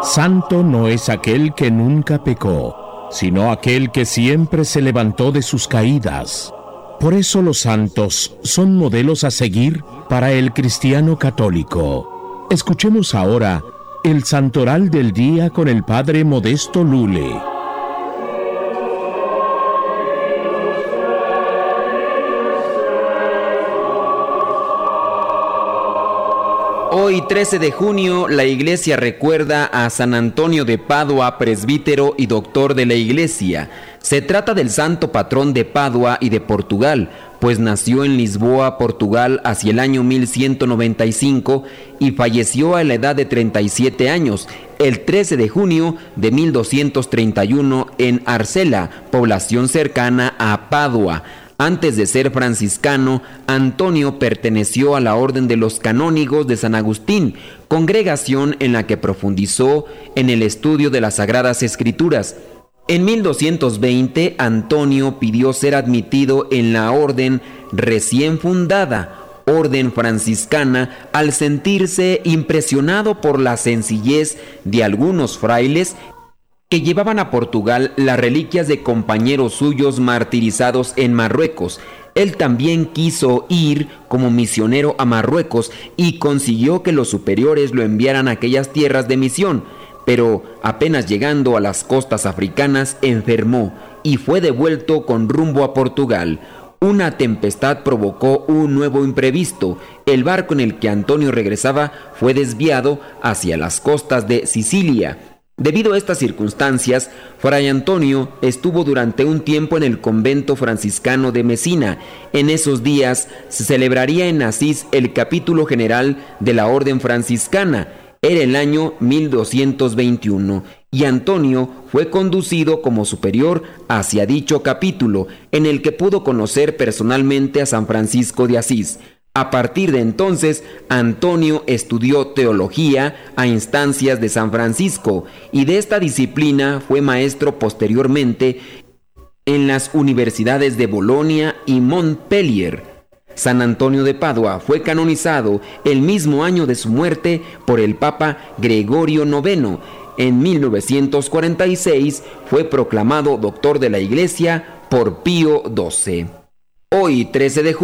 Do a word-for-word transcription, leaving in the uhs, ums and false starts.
Santo no es aquel que nunca pecó, sino aquel que siempre se levantó de sus caídas. Por eso los santos son modelos a seguir para el cristiano católico. Escuchemos ahora el Santoral del Día con el Padre Modesto Lule. Hoy, trece de junio, la Iglesia recuerda a San Antonio de Padua, presbítero y doctor de la Iglesia. Se trata del santo patrón de Padua y de Portugal, pues nació en Lisboa, Portugal, hacia el año mil ciento noventa y cinco y falleció a la edad de treinta y siete años, el trece de junio de mil doscientos treinta y uno, en Arcela, población cercana a Padua. Antes de ser franciscano, Antonio perteneció a la Orden de los Canónigos de San Agustín, congregación en la que profundizó en el estudio de las Sagradas Escrituras. En mil doscientos veinte, Antonio pidió ser admitido en la orden recién fundada, Orden Franciscana, al sentirse impresionado por la sencillez de algunos frailes que llevaban a Portugal las reliquias de compañeros suyos martirizados en Marruecos. Él también quiso ir como misionero a Marruecos y consiguió que los superiores lo enviaran a aquellas tierras de misión, pero apenas llegando a las costas africanas enfermó y fue devuelto con rumbo a Portugal. Una tempestad provocó un nuevo imprevisto. El barco en el que Antonio regresaba fue desviado hacia las costas de Sicilia. Debido a estas circunstancias, Fray Antonio estuvo durante un tiempo en el convento franciscano de Mesina. En esos días se celebraría en Asís el capítulo general de la Orden Franciscana. Era el año mil doscientos veintiuno y Antonio fue conducido como superior hacia dicho capítulo, en el que pudo conocer personalmente a San Francisco de Asís. A partir de entonces, Antonio estudió teología a instancias de San Francisco y de esta disciplina fue maestro posteriormente en las universidades de Bolonia y Montpellier. San Antonio de Padua fue canonizado el mismo año de su muerte por el Papa Gregorio noveno. En mil novecientos cuarenta y seis fue proclamado doctor de la Iglesia por Pío doce. Hoy, trece de junio,